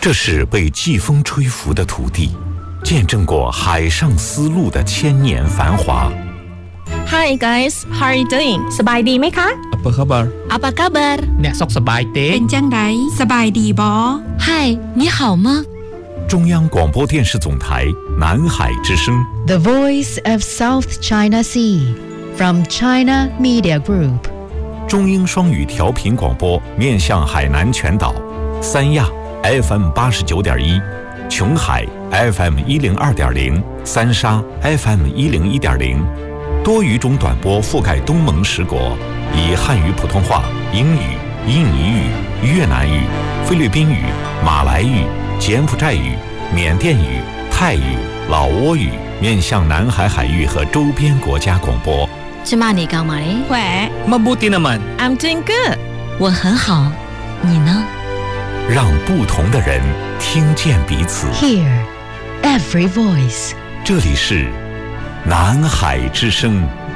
这是被季风吹拂的土地，见证过海上丝路的千年繁华。 Hi guys, how are you doing? สบายดีไหมคะ Apa khabar? Apa kabar? អ្នកសុខសប្បាយទេเป็นจังไดสบายดีบอ Hi, 你好吗？ 中央广播电视总台南海之声 The Voice of South China Sea from China Media Group 中英双语调频广播，面向海南全岛，三亚 FM 89.1，琼海 FM 102.0，三沙 FM 101.0，多语种短波覆盖东盟10国，以汉语普通话、英语、印尼语、越南语、菲律宾语、马来语、柬埔寨语、缅甸语、泰语、老挝语，面向南海海域和周边国家广播。 芝麻你刚买？ แหว Mabuti naman. I'm doing good. 我很好，你呢？ 让不同的人听见彼此。 Hear every voice 这里是南海之声